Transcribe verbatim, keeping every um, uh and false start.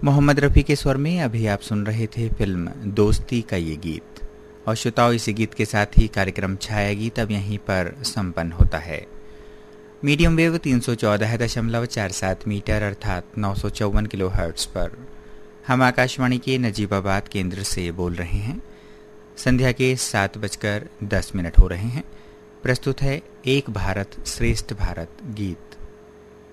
मोहम्मद रफ़ी के स्वर में अभी आप सुन रहे थे फिल्म दोस्ती का ये गीत। और श्रोताओं, इसी गीत के साथ ही कार्यक्रम छाया गीत अब यहीं पर संपन्न होता है। मीडियम वेव तीन सौ चौदह दशमलव चार सात मीटर अर्थात नौ सौ चौवन किलो हर्ट्स पर हम आकाशवाणी के नजीबाबाद केंद्र से बोल रहे हैं। संध्या के सात बजकर दस मिनट हो रहे हैं। प्रस्तुत है एक भारत श्रेष्ठ भारत गीत।